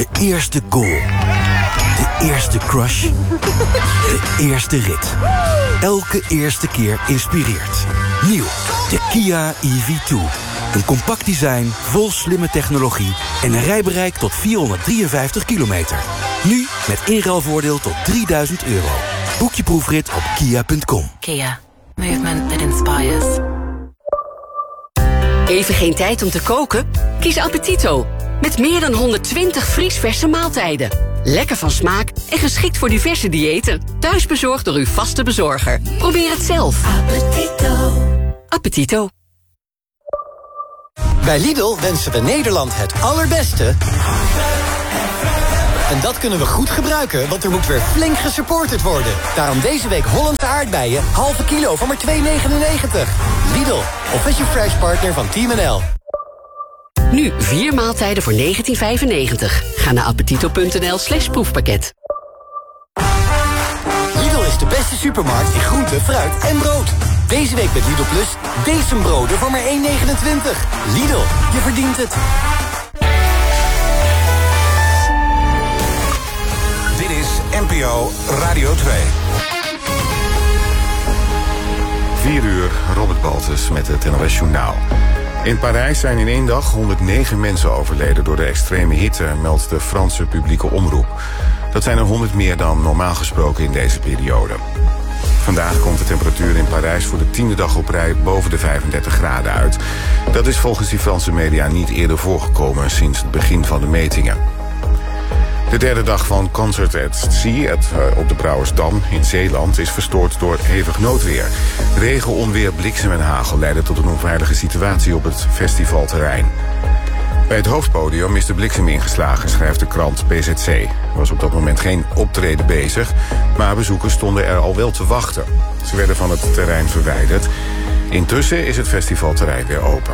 De eerste goal. De eerste crush. De eerste rit. Elke eerste keer inspireert. Nieuw, de Kia EV2. Een compact design, vol slimme technologie en een rijbereik tot 453 kilometer. Nu met inruilvoordeel tot €3000. Boek je proefrit op kia.com. Kia. Movement that inspires. Even geen tijd om te koken? Kies Appetito. Met meer dan 120 vriesverse maaltijden. Lekker van smaak en geschikt voor diverse diëten. Thuisbezorgd door uw vaste bezorger. Probeer het zelf. Appetito. Appetito. Bij Lidl wensen we Nederland het allerbeste. En dat kunnen we goed gebruiken, want er moet weer flink gesupporterd worden. Daarom deze week Hollandse aardbeien, halve kilo voor maar €2,99. Lidl, official fresh partner van Team NL. Nu 4 maaltijden voor €19,95. Ga naar appetito.nl/proefpakket. Lidl is de beste supermarkt in groente, fruit en brood. Deze week met Lidl Plus, bezembroden voor maar €1,29. Lidl, je verdient het. Dit is NPO Radio 2. 4 uur, Robert Baltus met het NOS Journaal. In Parijs zijn in 1 dag 109 mensen overleden door de extreme hitte, meldt de Franse publieke omroep. Dat zijn er 100 meer dan normaal gesproken in deze periode. Vandaag komt de temperatuur in Parijs voor de 10e dag op rij boven de 35 graden uit. Dat is volgens die Franse media niet eerder voorgekomen sinds het begin van de metingen. De derde dag van Concert at Sea op de Brouwersdam in Zeeland is verstoord door hevig noodweer. Regen, onweer, bliksem en hagel leiden tot een onveilige situatie op het festivalterrein. Bij het hoofdpodium is de bliksem ingeslagen, schrijft de krant PZC. Er was op dat moment geen optreden bezig, maar bezoekers stonden er al wel te wachten. Ze werden van het terrein verwijderd. Intussen is het festivalterrein weer open.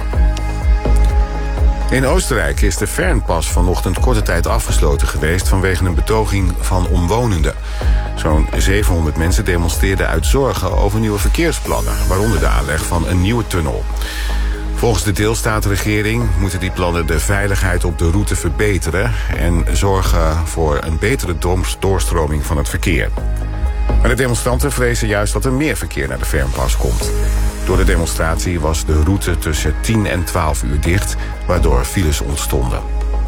In Oostenrijk is de Fernpas vanochtend korte tijd afgesloten geweest vanwege een betoging van omwonenden. Zo'n 700 mensen demonstreerden uit zorgen over nieuwe verkeersplannen, waaronder de aanleg van een nieuwe tunnel. Volgens de deelstaatregering moeten die plannen de veiligheid op de route verbeteren en zorgen voor een betere doorstroming van het verkeer. Maar de demonstranten vrezen juist dat er meer verkeer naar de Fernpas komt. Door de demonstratie was de route tussen 10 en 12 uur dicht, waardoor files ontstonden.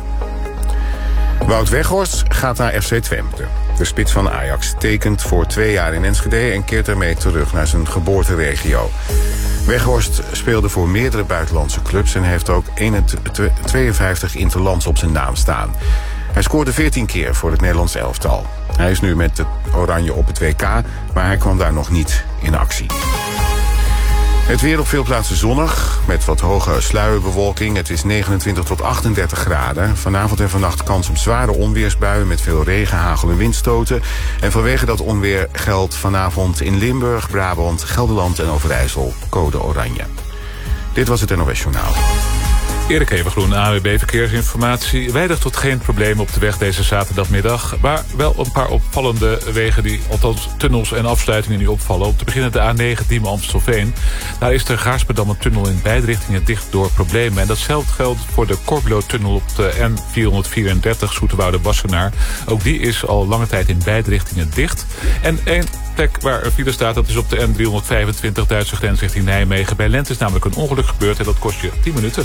Wout Weghorst gaat naar FC Twente. De spits van Ajax tekent voor 2 jaar in Enschede en keert ermee terug naar zijn geboorteregio. Weghorst speelde voor meerdere buitenlandse clubs en heeft ook 52 interlands op zijn naam staan. Hij scoorde 14 keer voor het Nederlands elftal. Hij is nu met het Oranje op het WK, maar hij kwam daar nog niet in actie. Het weer op veel plaatsen zonnig, met wat hoge sluierbewolking. Het is 29 tot 38 graden. Vanavond en vannacht kans op zware onweersbuien met veel regen, hagel en windstoten. En vanwege dat onweer geldt vanavond in Limburg, Brabant, Gelderland en Overijssel code oranje. Dit was het NOS Journaal. Erik Evengroen, ANWB Verkeersinformatie. Weinig tot geen probleem op de weg deze zaterdagmiddag. Maar wel een paar opvallende wegen, althans tunnels en afsluitingen die opvallen. Om te beginnen de A9 Diemen-Amstelveen. Daar is de Gaarspedamme-tunnel in beide richtingen dicht door problemen. En datzelfde geldt voor de Corbulo-tunnel op de N434 Zoeterwoude-Wassenaar. Ook die is al lange tijd in beide richtingen dicht. En één plek waar er file staat, dat is op de N325 Duitse grens richting Nijmegen. Bij Lent is namelijk een ongeluk gebeurd en dat kost je 10 minuten.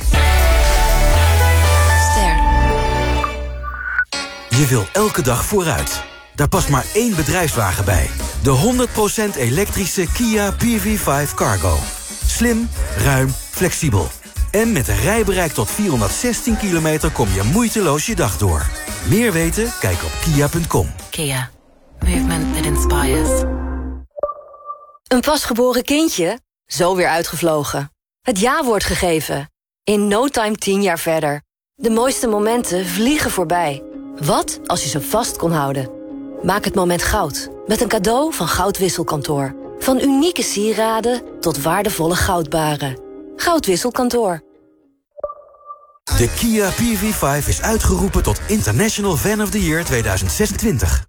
Je wil elke dag vooruit. Daar past maar 1 bedrijfswagen bij. De 100% elektrische Kia PV5 Cargo. Slim, ruim, flexibel. En met een rijbereik tot 416 kilometer kom je moeiteloos je dag door. Meer weten? Kijk op kia.com. Kia. Movement that inspires. Een pasgeboren kindje? Zo weer uitgevlogen. Het ja-woord gegeven. In no time 10 jaar verder. De mooiste momenten vliegen voorbij. Wat als je ze vast kon houden? Maak het moment goud. Met een cadeau van Goudwisselkantoor. Van unieke sieraden tot waardevolle goudbaren. Goudwisselkantoor. De Kia PV5 is uitgeroepen tot International Fan of the Year 2026.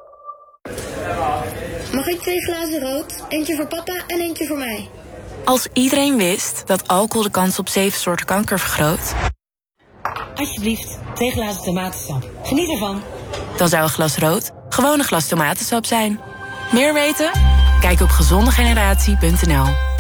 Mag ik 2 glazen rood? Eentje voor papa en eentje voor mij. Als iedereen wist dat alcohol de kans op 7 soorten kanker vergroot, alsjeblieft 2 glazen tomatensap. Geniet ervan. Dan zou een glas rood gewoon een glas tomatensap zijn. Meer weten? Kijk op gezondegeneratie.nl.